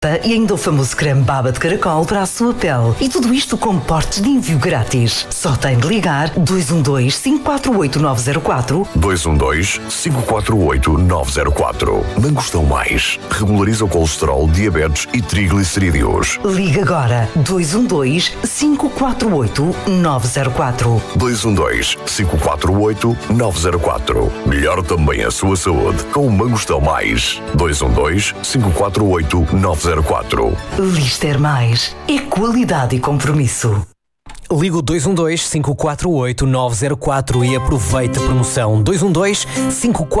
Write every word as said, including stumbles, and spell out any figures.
E ainda o famoso creme baba de caracol para a sua pele. E tudo isto com portes de envio grátis. Só tem de ligar dois um dois, cinco quatro oito, nove zero quatro. dois um dois, cinco quatro oito, nove zero quatro. Mangostão Mais. Regulariza o colesterol, diabetes e triglicerídeos. Liga agora dois um dois, cinco quatro oito, nove zero quatro. dois um dois, cinco quatro oito, nove zero quatro. Melhora também a sua saúde com o Mangostão Mais. dois um dois, cinco quatro oito, nove zero quatro. Lister Mais. É qualidade e compromisso. Ligo dois um dois, cinco quatro oito, nove zero quatro e aproveita a promoção dois um dois, cinco quatro